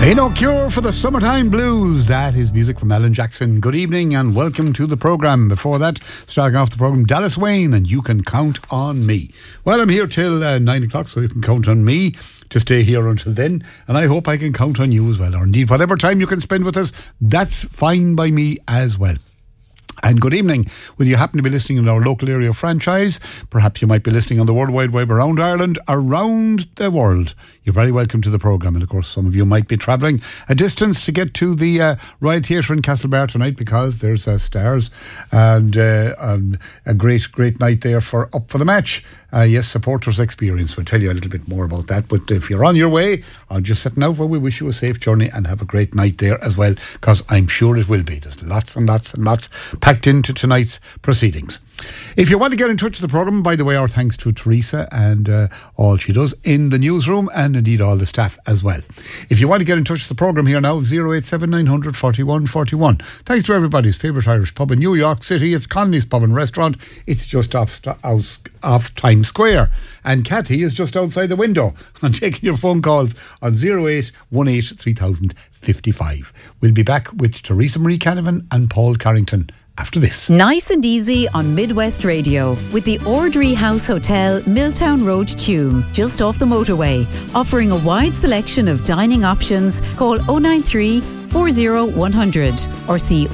Ain't no cure for the summertime blues. That is music from Alan Jackson. Good evening and welcome to the programme. Before that, starting off the programme, Dallas Wayne and You Can Count on Me. Well, I'm here till 9 o'clock, so you can count on me to stay here until then, and I hope I can count on you as well, or indeed whatever time you can spend with us, that's fine by me as well. And good evening. Whether you happen to be listening in our local area franchise, perhaps you might be listening on the World Wide Web around Ireland, around the world, you're very welcome to the programme. And of course, some of you might be travelling a distance to get to the Royal Theatre in Castlebar tonight, because there's Stars and a great night there for Up for the Match. Yes, supporters experience. We'll tell you a little bit more about that. But if you're on your way or just sitting out, well, we wish you a safe journey and have a great night there as well, because I'm sure it will be. There's lots and lots and lots packed into tonight's proceedings. If you want to get in touch with the programme, by the way, our thanks to Teresa and all she does in the newsroom, and indeed all the staff as well. If you want to get in touch with the programme here now, 087 900 41 41. Thanks to everybody's favourite Irish pub in New York City. It's Connolly's Pub and Restaurant. It's just off Times Square. And Kathy is just outside the window and taking your phone calls on 0818 3000 55. We'll be back with Teresa Marie Canavan and Paul Carrington after this. Nice and easy on Midwest Radio with the Ordry House Hotel, Milltown Road, Tuam, just off the motorway, offering a wide selection of dining options. Call 093 40 100 or see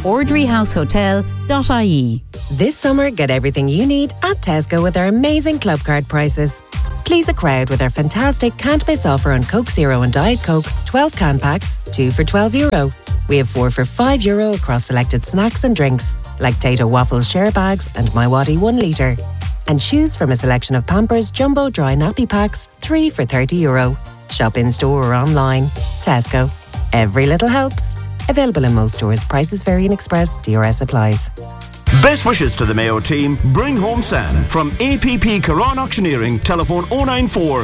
ordryhousehotel.ie. This summer, get everything you need at Tesco with our amazing club card prices. Please a crowd with our fantastic can't miss offer on Coke Zero and Diet Coke, 12 can packs, 2 for €12. We have 4 for €5 across selected snacks and drinks, like Tato Waffles share bags and My Waddy 1 litre. And choose from a selection of Pampers Jumbo Dry Nappy Packs, 3 for €30. Shop in store or online. Tesco. Every little helps. Available in most stores. Prices vary in Express. DRS applies. Best wishes to the Mayo team. Bring home sand from APP Caron Auctioneering. Telephone 094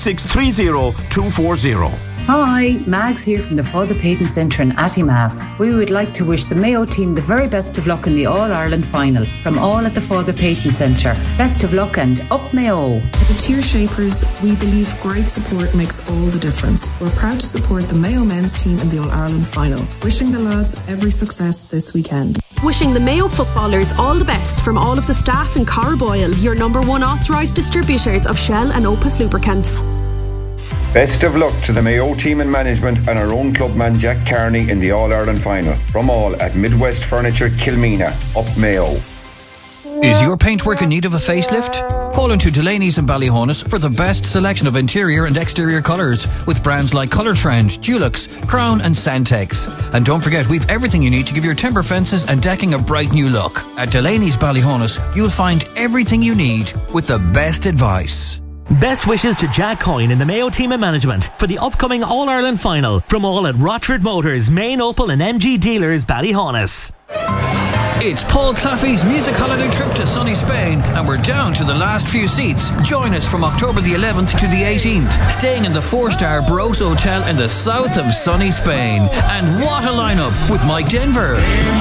9630 240. Hi, Mags here from the Father Peyton Centre in Attimass. We would like to wish the Mayo team the very best of luck in the All-Ireland final from all at the Father Peyton Centre. Best of luck and up Mayo. At the Cheer Shapers, we believe great support makes all the difference. We're proud to support the Mayo men's team in the All-Ireland final. Wishing the lads every success this weekend. Wishing the Mayo footballers all the best from all of the staff in Carboyle, your number one authorised distributors of Shell and Opus lubricants. Best of luck to the Mayo team and management and our own clubman Jack Carney in the All-Ireland final. From all at Midwest Furniture, Kilmena, up Mayo. Is your paintwork in need of a facelift? Call into Delaney's in Ballyhonus for the best selection of interior and exterior colours with brands like Colour Trend, Dulux, Crown and Santex. And don't forget, we've everything you need to give your timber fences and decking a bright new look. At Delaney's Ballyhonus, you'll find everything you need with the best advice. Best wishes to Jack Coyne and the Mayo team and management for the upcoming All-Ireland final from all at Rochford Motors, Main Opel and MG dealers Ballyhonus. It's Paul Claffey's music holiday trip to sunny Spain, and we're down to the last few seats. Join us from October the 11th to the 18th, staying in the 4-star Bros Hotel in the south of sunny Spain. And what a lineup with Mike Denver,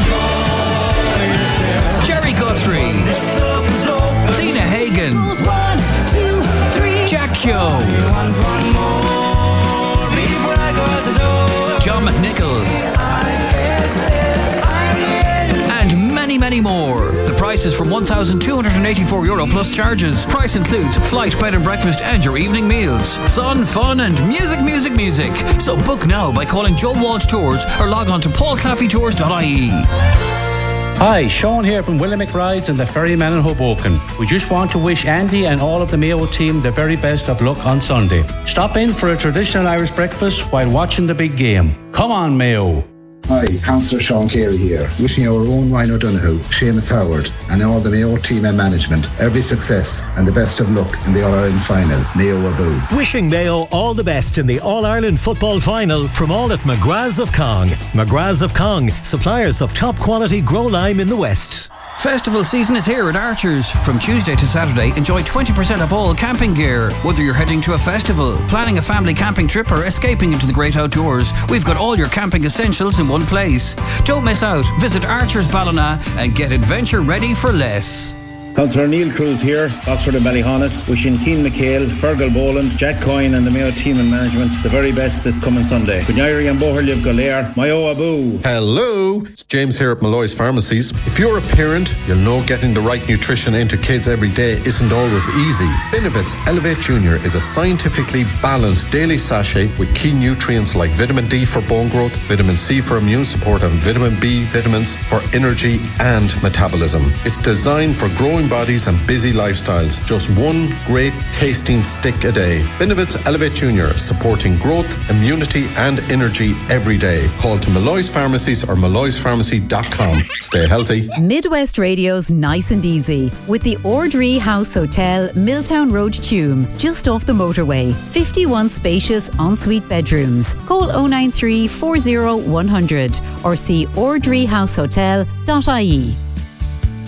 Jerry Guthrie, Tina Hagen, Jack Yo, John McNichol, and many more. The price is from €1,284 plus charges. Price includes flight, bed and breakfast and your evening meals. Sun, fun and music. So book now by calling Joe Walsh Tours or log on to paulclaffeytours.ie. Hi, Sean here from Willamette Rides and the Ferryman in Hoboken. We just want to wish Andy and all of the Mayo team the very best of luck on Sunday. Stop in for a traditional Irish breakfast while watching the big game. Come on, Mayo. Hi, Councillor Sean Carey here, wishing our own Ryan O'Donoghue, Seamus Howard and all the Mayo team and management every success and the best of luck in the All-Ireland final. Mayo Abu. Wishing Mayo all the best in the All-Ireland football final from all at McGrath's of Cong. McGrath's of Cong, suppliers of top quality grow lime in the West. Festival season is here at Archer's. From Tuesday to Saturday, enjoy 20% off all camping gear. Whether you're heading to a festival, planning a family camping trip or escaping into the great outdoors, we've got all your camping essentials in one place. Don't miss out. Visit Archer's Ballina and get adventure ready for less. Councillor Neil Cruz here, Oxford and Ballyhonus, wishing Keane McHale, Fergal Boland, Jack Coyne and the Mayo team and management the very best this coming Sunday. Gunyari and Boherliv Golair, Mayo Abu. Hello, it's James here at Malloy's Pharmacies. If you're a parent, you'll know getting the right nutrition into kids every day isn't always easy. Benevit's Elevate Junior is a scientifically balanced daily sachet with key nutrients like vitamin D for bone growth, vitamin C for immune support and vitamin B vitamins for energy and metabolism. It's designed for growing bodies and busy lifestyles. Just one great tasting stick a day. Benevit's Elevate Junior, supporting growth, immunity and energy every day. Call to Malloy's Pharmacies or malloyspharmacy.com. Stay healthy. Midwest Radio's Nice and Easy with the Ordree House Hotel, Milltown Road, Tuam, just off the motorway. 51 spacious ensuite bedrooms. Call 093 40 100 or see ordreehousehotel.ie.